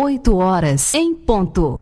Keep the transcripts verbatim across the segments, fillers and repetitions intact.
oito horas em ponto.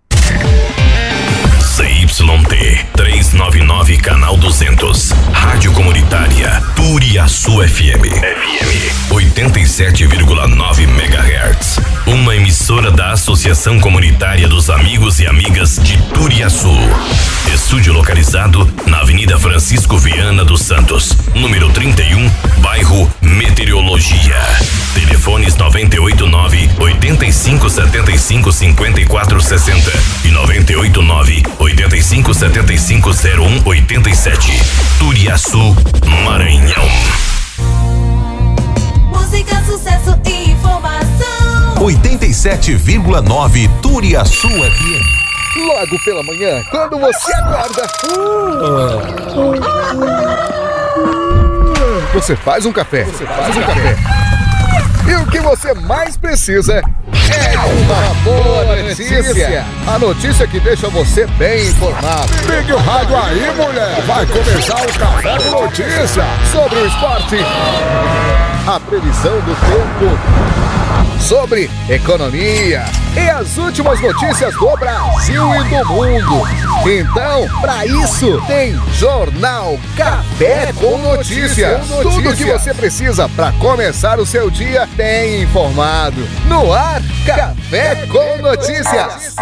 C Y T trezentos e noventa e nove, canal duzentos, Rádio Comunitária Turiaçu F M. F M oitenta e sete vírgula nove megahertz. Uma emissora da Associação Comunitária dos Amigos e Amigas de Turiaçu. Estúdio localizado na Avenida Francisco Viana dos Santos, número trinta e um, bairro Meteorologia. Telefones noventa e oito nove, oitenta e cinco, setenta e cinco, cinquenta e quatro sessenta e noventa e oito nove, oitenta e cinco, setenta e cinco, zero um, oitenta e sete. Turiaçu, Maranhão. Música, sucesso e informação. oitenta e sete vírgula nove Turiaçu F M. Logo pela manhã, quando você acorda, você faz um café. Você faz um café. E o que você mais precisa é uma boa notícia. A notícia que deixa você bem informado. Ligue o rádio aí, mulher. Vai começar o Café com Notícia sobre o esporte, a previsão do tempo, sobre economia e as últimas notícias do Brasil e do mundo. Então, para isso, tem Jornal Café com Notícias. Tudo o que você precisa para começar o seu dia bem informado. No ar, Café com Notícias.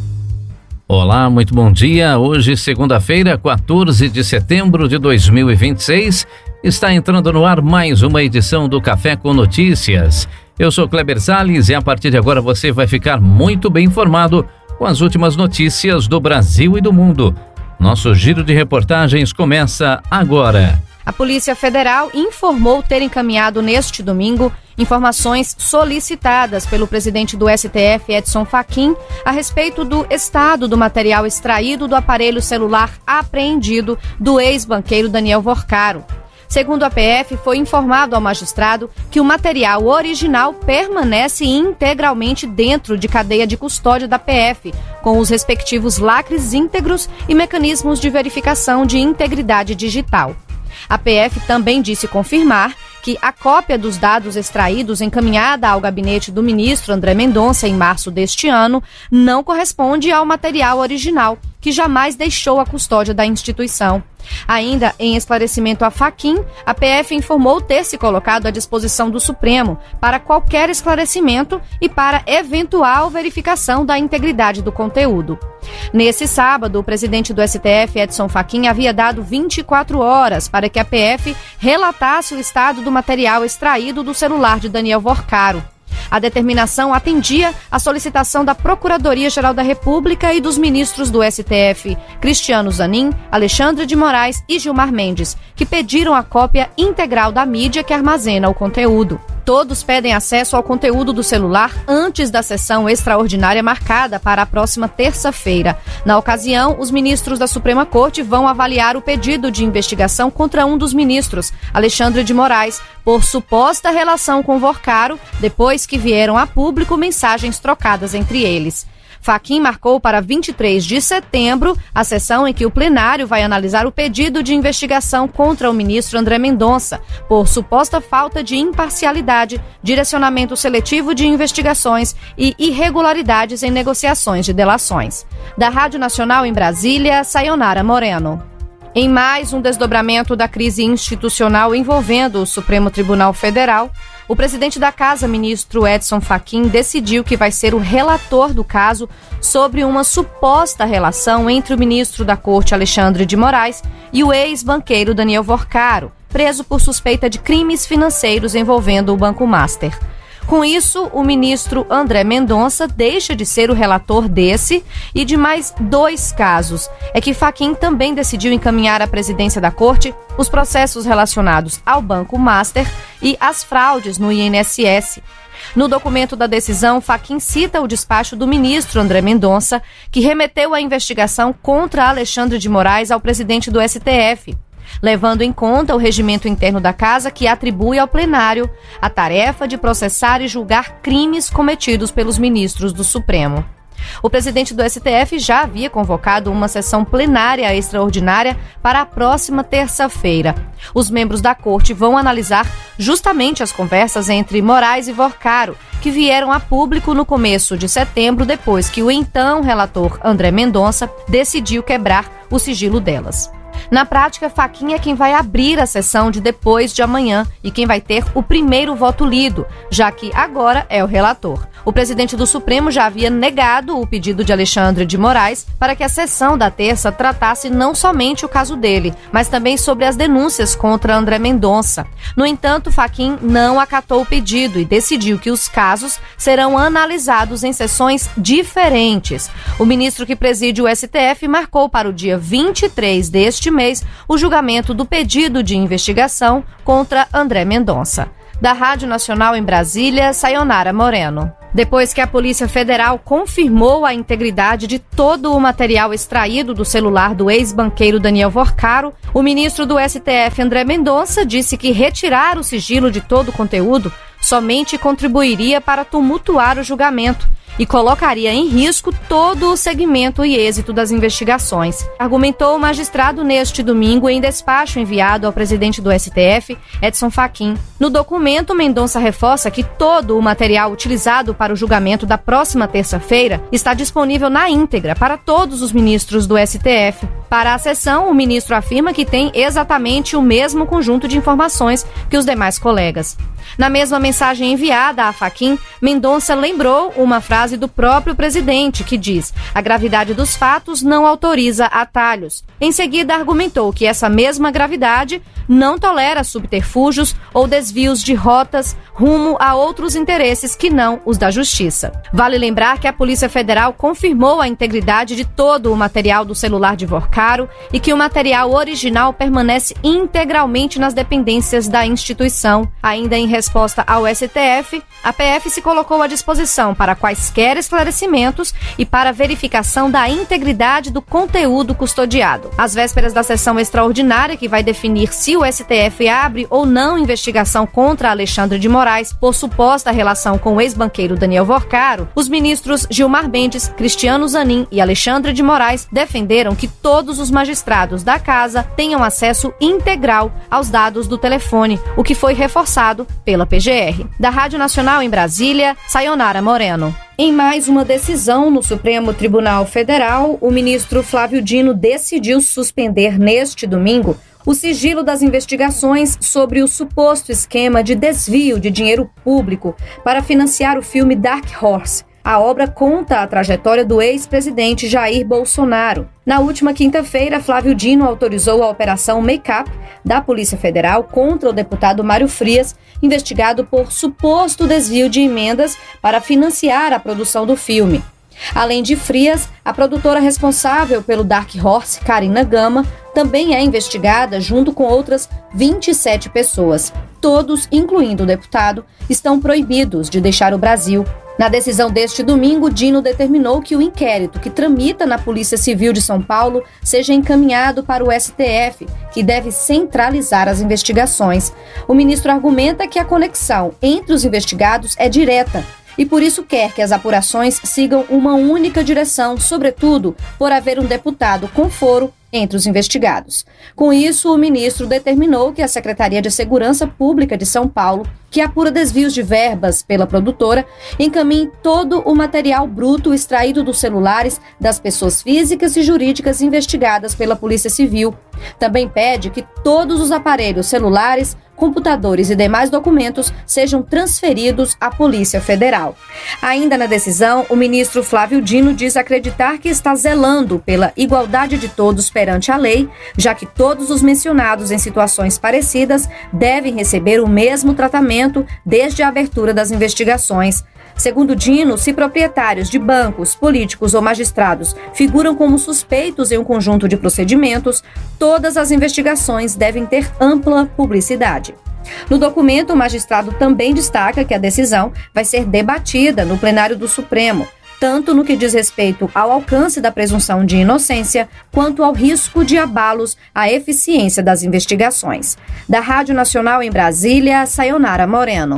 Olá, muito bom dia. Hoje, segunda-feira, quatorze de setembro de dois mil e vinte e seis, está entrando no ar mais uma edição do Café com Notícias. Eu sou Kleber Salles e a partir de agora você vai ficar muito bem informado com as últimas notícias do Brasil e do mundo. Nosso giro de reportagens começa agora. A Polícia Federal informou ter encaminhado neste domingo informações solicitadas pelo presidente do S T F, Edson Fachin, a respeito do estado do material extraído do aparelho celular apreendido do ex-banqueiro Daniel Vorcaro. Segundo a P F, foi informado ao magistrado que o material original permanece integralmente dentro de cadeia de custódia da P F, com os respectivos lacres íntegros e mecanismos de verificação de integridade digital. A P F também disse confirmar que a cópia dos dados extraídos encaminhada ao gabinete do ministro André Mendonça em março deste ano não corresponde ao material original, que jamais deixou a custódia da instituição. Ainda em esclarecimento a Fachin, a P F informou ter se colocado à disposição do Supremo para qualquer esclarecimento e para eventual verificação da integridade do conteúdo. Nesse sábado, o presidente do S T F, Edson Fachin, havia dado vinte e quatro horas para que a P F relatasse o estado do material extraído do celular de Daniel Vorcaro. A determinação atendia à solicitação da Procuradoria-Geral da República e dos ministros do S T F, Cristiano Zanin, Alexandre de Moraes e Gilmar Mendes, que pediram a cópia integral da mídia que armazena o conteúdo. Todos pedem acesso ao conteúdo do celular antes da sessão extraordinária marcada para a próxima terça-feira. Na ocasião, os ministros da Suprema Corte vão avaliar o pedido de investigação contra um dos ministros, Alexandre de Moraes, por suposta relação com Vorcaro, depois que vieram a público mensagens trocadas entre eles. Fachin marcou para vinte e três de setembro a sessão em que o plenário vai analisar o pedido de investigação contra o ministro André Mendonça por suposta falta de imparcialidade, direcionamento seletivo de investigações e irregularidades em negociações de delações. Da Rádio Nacional em Brasília, Sayonara Moreno. Em mais um desdobramento da crise institucional envolvendo o Supremo Tribunal Federal, o presidente da Casa, ministro Edson Fachin, decidiu que vai ser o relator do caso sobre uma suposta relação entre o ministro da Corte, Alexandre de Moraes, e o ex-banqueiro Daniel Vorcaro, preso por suspeita de crimes financeiros envolvendo o Banco Master. Com isso, o ministro André Mendonça deixa de ser o relator desse e de mais dois casos. É que Fachin também decidiu encaminhar à presidência da Corte os processos relacionados ao Banco Master e às fraudes no I N S S. No documento da decisão, Fachin cita o despacho do ministro André Mendonça, que remeteu a investigação contra Alexandre de Moraes ao presidente do S T F, levando em conta o regimento interno da Casa, que atribui ao plenário a tarefa de processar e julgar crimes cometidos pelos ministros do Supremo. O presidente do S T F já havia convocado uma sessão plenária extraordinária para a próxima terça-feira. Os membros da corte vão analisar justamente as conversas entre Moraes e Vorcaro, que vieram a público no começo de setembro, depois que o então relator André Mendonça decidiu quebrar o sigilo delas. Na prática, Fachin é quem vai abrir a sessão de depois de amanhã e quem vai ter o primeiro voto lido, já que agora é o relator. O presidente do Supremo já havia negado o pedido de Alexandre de Moraes para que a sessão da terça tratasse não somente o caso dele, mas também sobre as denúncias contra André Mendonça. No entanto, Fachin não acatou o pedido e decidiu que os casos serão analisados em sessões diferentes. O ministro que preside o S T F marcou para o dia vinte e três deste mês o julgamento do pedido de investigação contra André Mendonça. Da Rádio Nacional em Brasília, Sayonara Moreno. Depois que a Polícia Federal confirmou a integridade de todo o material extraído do celular do ex-banqueiro Daniel Vorcaro, o ministro do S T F, André Mendonça, disse que retirar o sigilo de todo o conteúdo somente contribuiria para tumultuar o julgamento e colocaria em risco todo o segmento e êxito das investigações. Argumentou o magistrado neste domingo em despacho enviado ao presidente do S T F, Edson Fachin. No documento, Mendonça reforça que todo o material utilizado para o julgamento da próxima terça-feira está disponível na íntegra para todos os ministros do S T F. Para a sessão, o ministro afirma que tem exatamente o mesmo conjunto de informações que os demais colegas. Na mesma mensagem enviada a Fachin, Mendonça lembrou uma frase do próprio presidente que diz: a gravidade dos fatos não autoriza atalhos. Em seguida, argumentou que essa mesma gravidade não tolera subterfúgios ou desvios de rotas rumo a outros interesses que não os da justiça. Vale lembrar que a Polícia Federal confirmou a integridade de todo o material do celular de Vorcaro e que o material original permanece integralmente nas dependências da instituição. Ainda em resposta ao S T F, a P F se colocou à disposição para quaisquer esclarecimentos e para verificação da integridade do conteúdo custodiado. Às vésperas da sessão extraordinária, que vai definir se o S T F abre ou não investigação contra Alexandre de Moraes por suposta relação com o ex-banqueiro Daniel Vorcaro, os ministros Gilmar Mendes, Cristiano Zanin e Alexandre de Moraes defenderam que todos os magistrados da casa tenham acesso integral aos dados do telefone, o que foi reforçado pela P G R. Da Rádio Nacional em Brasília, Sayonara Moreno. Em mais uma decisão no Supremo Tribunal Federal, o ministro Flávio Dino decidiu suspender neste domingo o sigilo das investigações sobre o suposto esquema de desvio de dinheiro público para financiar o filme Dark Horse. A obra conta a trajetória do ex-presidente Jair Bolsonaro. Na última quinta-feira, Flávio Dino autorizou a Operação Make-up da Polícia Federal contra o deputado Mário Frias, investigado por suposto desvio de emendas para financiar a produção do filme. Além de Frias, a produtora responsável pelo Dark Horse, Karina Gama, também é investigada junto com outras vinte e sete pessoas. Todos, incluindo o deputado, estão proibidos de deixar o Brasil. Na decisão deste domingo, Dino determinou que o inquérito que tramita na Polícia Civil de São Paulo seja encaminhado para o S T F, que deve centralizar as investigações. O ministro argumenta que a conexão entre os investigados é direta e por isso quer que as apurações sigam uma única direção, sobretudo por haver um deputado com foro entre os investigados. Com isso, o ministro determinou que a Secretaria de Segurança Pública de São Paulo, que apura desvios de verbas pela produtora, encaminhe todo o material bruto extraído dos celulares das pessoas físicas e jurídicas investigadas pela Polícia Civil. Também pede que todos os aparelhos celulares, computadores e demais documentos sejam transferidos à Polícia Federal. Ainda na decisão, o ministro Flávio Dino diz acreditar que está zelando pela igualdade de todos perante a lei, já que todos os mencionados em situações parecidas devem receber o mesmo tratamento desde a abertura das investigações. Segundo Dino, se proprietários de bancos, políticos ou magistrados figuram como suspeitos em um conjunto de procedimentos, todas as investigações devem ter ampla publicidade. No documento, o magistrado também destaca que a decisão vai ser debatida no plenário do Supremo, tanto no que diz respeito ao alcance da presunção de inocência, quanto ao risco de abalos à eficiência das investigações. Da Rádio Nacional em Brasília, Sayonara Moreno.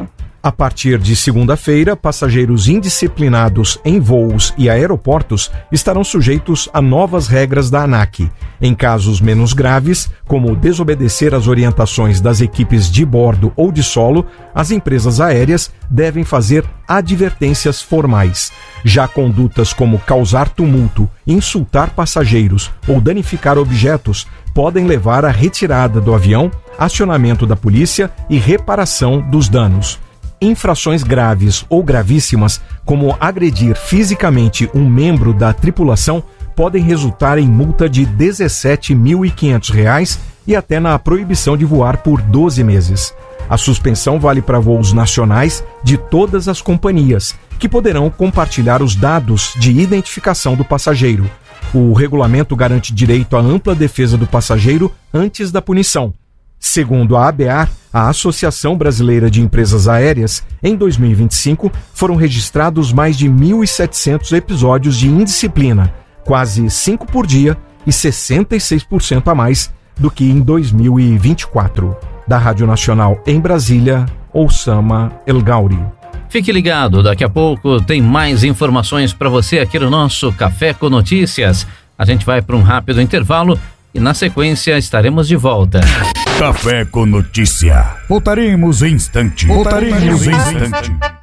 A partir de segunda-feira, passageiros indisciplinados em voos e aeroportos estarão sujeitos a novas regras da ANAC. Em casos menos graves, como desobedecer às orientações das equipes de bordo ou de solo, as empresas aéreas devem fazer advertências formais. Já condutas como causar tumulto, insultar passageiros ou danificar objetos podem levar à retirada do avião, acionamento da polícia e reparação dos danos. Infrações graves ou gravíssimas, como agredir fisicamente um membro da tripulação, podem resultar em multa de dezessete mil e quinhentos reais e até na proibição de voar por doze meses. A suspensão vale para voos nacionais de todas as companhias, que poderão compartilhar os dados de identificação do passageiro. O regulamento garante direito à ampla defesa do passageiro antes da punição. Segundo a ABAR, a Associação Brasileira de Empresas Aéreas, em dois mil e vinte e cinco foram registrados mais de mil e setecentos episódios de indisciplina, quase cinco por dia e sessenta e seis por cento a mais do que em dois mil e vinte e quatro. Da Rádio Nacional em Brasília, Oussama El Gauri. Fique ligado, daqui a pouco tem mais informações para você aqui no nosso Café com Notícias. A gente vai para um rápido intervalo e na sequência estaremos de volta. Café com Notícia. Voltaremos em instante. Voltaremos em instante.